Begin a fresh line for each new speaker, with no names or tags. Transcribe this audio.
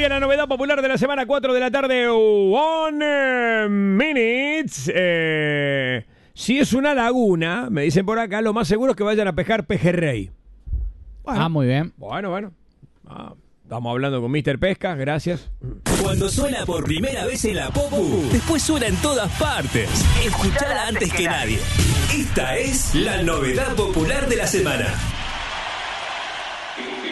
previa a la novedad popular de la semana, 4 de la tarde, 1 minutes. Si es una laguna, me dicen por acá, lo más seguro es que vayan a pescar pejerrey. Bueno,
muy bien.
Bueno. Estamos hablando con Mr. Pesca, gracias.
Cuando suena por primera vez en la Popu, después suena en todas partes. Escuchala antes que nadie. Esta es la novedad popular de la semana.